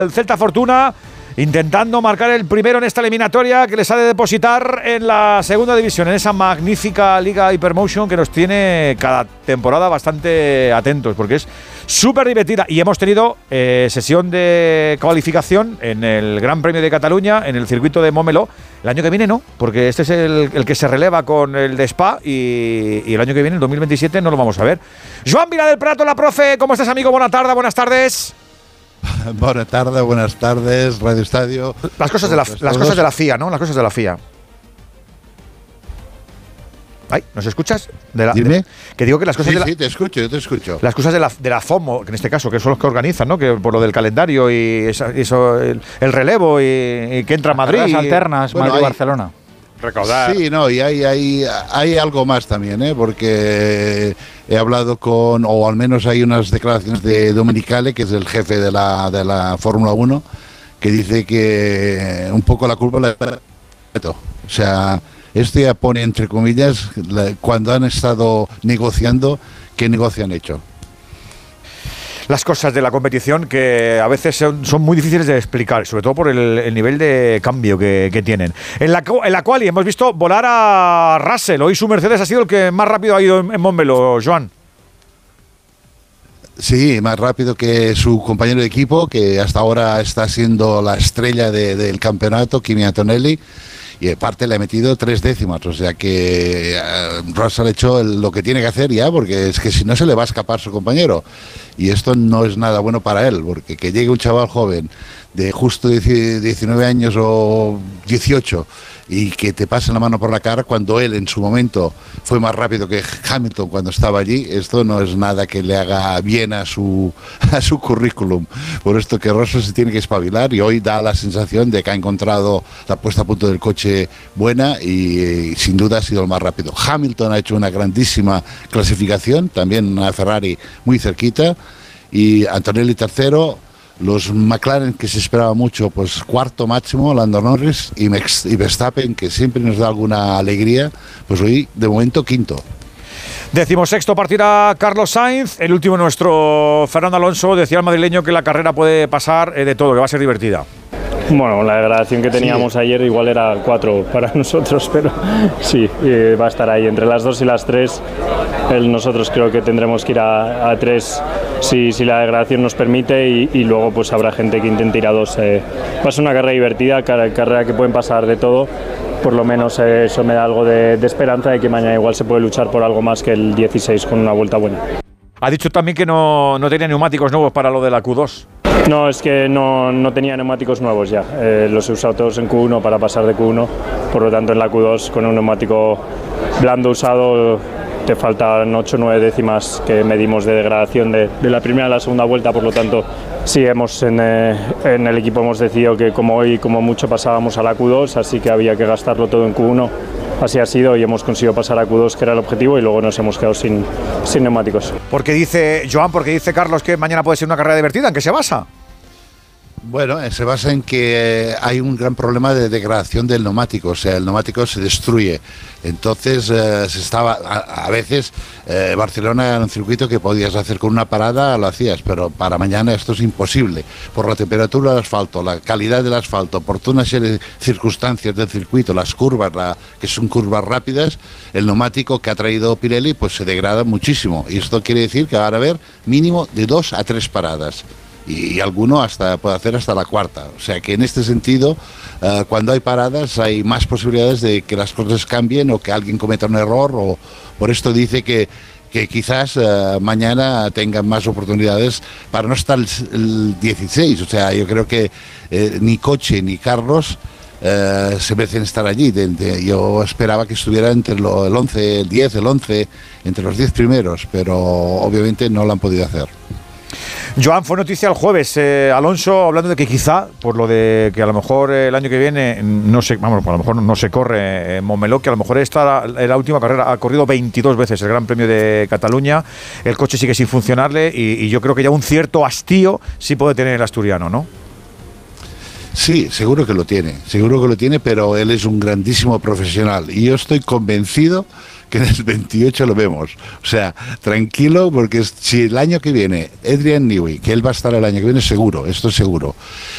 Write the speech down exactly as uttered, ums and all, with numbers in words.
El Celta Fortuna intentando marcar el primero en esta eliminatoria que les ha de depositar en la segunda división, en esa magnífica Liga Hypermotion que nos tiene cada temporada bastante atentos, porque es súper divertida. Y hemos tenido eh, sesión de cualificación en el Gran Premio de Cataluña, en el circuito de Montmeló. El año que viene no, porque este es el, el que se releva con el de Spa y, y el año que viene, el dos mil veintisiete, no lo vamos a ver. Joan Vila del Prato, la profe, ¿cómo estás, amigo? Buena tarde, buenas tardes. Buenas tardes, buenas tardes, Radio Estadio. Las cosas de la, las cosas de la F I A, ¿no? Las cosas de la F I A. Ay, ¿nos escuchas? De la, Dime. De, que digo que las cosas sí, de la, sí, te escucho, yo te escucho. Las cosas de la, de la FOMO, que en este caso, que son los que organizan, ¿no? Que por lo del calendario y eso, eso el, el relevo y, y que entra Madrid. Las alternas, bueno, Madrid-Barcelona. Recaudar. Sí, no, y hay, hay, hay algo más también, ¿eh? Porque he hablado con, o al menos hay unas declaraciones de Domenicali, que es el jefe de la, de la Fórmula uno, que dice que un poco la culpa la... O sea, esto ya pone entre comillas, la, cuando han estado negociando, ¿qué negocio han hecho? Las cosas de la competición que a veces son, son muy difíciles de explicar, sobre todo por el, el nivel de cambio que, que tienen. En la, en la cual hemos visto volar a Russell. Hoy su Mercedes ha sido el que más rápido ha ido en, en Montmeló, Joan. Sí, más rápido que su compañero de equipo, que hasta ahora está siendo la estrella de, del campeonato, Kimi Antonelli. Y aparte le ha metido tres décimas, o sea que uh, Russell ha hecho el, lo que tiene que hacer ya, porque es que si no se le va a escapar su compañero. Y esto no es nada bueno para él, porque que llegue un chaval joven de justo diecinueve años o dieciocho y que te pase la mano por la cara cuando él en su momento fue más rápido que Hamilton cuando estaba allí, esto no es nada que le haga bien a su, a su currículum. Por esto que Russell se tiene que espabilar y hoy da la sensación de que ha encontrado la puesta a punto del coche buena y, y sin duda ha sido el más rápido. Hamilton ha hecho una grandísima clasificación, también una Ferrari muy cerquita, y Antonelli tercero. Los McLaren, que se esperaba mucho, pues cuarto máximo, Lando Norris, y, Mex, y Verstappen, que siempre nos da alguna alegría, pues hoy de momento quinto. Decimosexto partirá Carlos Sainz, el último nuestro Fernando Alonso. Decía el madrileño que la carrera puede pasar eh, de todo, que va a ser divertida. Bueno, la degradación que teníamos sí. ayer igual era cuatro para nosotros, pero sí, eh, va a estar ahí entre las dos y las tres. El, nosotros creo que tendremos que ir a, a tres si, si la degradación nos permite y, y luego pues habrá gente que intente ir a dos. Eh. Va a ser una carrera divertida, car carrera que pueden pasar de todo. Por lo menos eh, eso me da algo de, de esperanza de que mañana igual se puede luchar por algo más que el dieciséis con una vuelta buena. Ha dicho también que no, no tenía neumáticos nuevos para lo de la Q dos. No, es que no, no tenía neumáticos nuevos ya, eh, los he usado todos en Q uno para pasar de Q uno, por lo tanto en la Q dos con un neumático blando usado te faltan ocho o nueve décimas que medimos de degradación de, de la primera a la segunda vuelta, por lo tanto sí, hemos en, eh, en el equipo hemos decidido que como hoy como mucho pasábamos a la Q dos, así que había que gastarlo todo en Q uno. Así ha sido y hemos conseguido pasar a Q dos, que era el objetivo, y luego nos hemos quedado sin, sin neumáticos. Porque dice Joan, porque dice Carlos que mañana puede ser una carrera divertida, ¿en qué se basa? Bueno, se basa en que hay un gran problema de degradación del neumático, o sea, el neumático se destruye. Entonces, eh, se estaba a, a veces eh, Barcelona era un circuito que podías hacer con una parada, lo hacías, pero para mañana esto es imposible. Por la temperatura del asfalto, la calidad del asfalto, por toda una serie de circunstancias del circuito, las curvas, la, que son curvas rápidas, el neumático que ha traído Pirelli pues se degrada muchísimo. Y esto quiere decir que va a haber mínimo de dos a tres paradas. Y alguno hasta puede hacer hasta la cuarta. O sea que en este sentido, uh, cuando hay paradas hay más posibilidades de que las cosas cambien o que alguien cometa un error, o por esto dice que, que quizás uh, mañana tengan más oportunidades para no estar el, el dieciséis. O sea, yo creo que eh, ni coche ni Carlos uh, se merecen estar allí. De, de, yo esperaba que estuviera entre lo, el once, el diez, el once, entre los diez primeros, pero obviamente no lo han podido hacer. Joan, fue noticia el jueves, eh, Alonso, hablando de que quizá, por lo de que a lo mejor eh, el año que viene no se, vamos, a lo mejor no se corre en Montmeló, que a lo mejor esta la, la última carrera ha corrido veintidós veces el Gran Premio de Cataluña, el coche sigue sin funcionarle y, y yo creo que ya un cierto hastío sí puede tener el asturiano, ¿no? Sí, seguro que lo tiene, seguro que lo tiene, pero él es un grandísimo profesional y yo estoy convencido que en el veintiocho lo vemos. O sea, tranquilo, porque si el año que viene Adrian Newey, que él va a estar el año que viene seguro, esto es seguro,